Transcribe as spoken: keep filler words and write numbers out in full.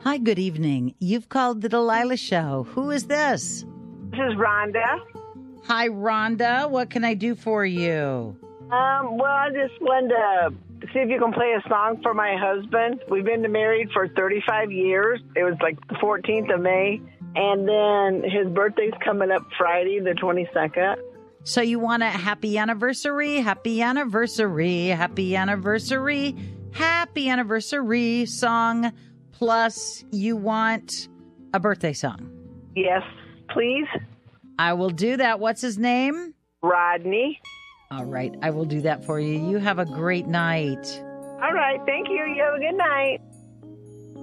Hi, good evening. You've called the Delilah Show. Who is this? This is Rhonda. Hi, Rhonda. What can I do for you? Um, well, I just wanted to see if you can play a song for my husband. We've been married for thirty-five years. It was like the fourteenth of May. And then his birthday's coming up Friday, the twenty-second. So you want a happy anniversary, happy anniversary, happy anniversary, happy anniversary song, plus you want a birthday song. Yes, please. I will do that. What's his name? Rodney. All right, I will do that for you. You have a great night. All right, thank you. You have a good night.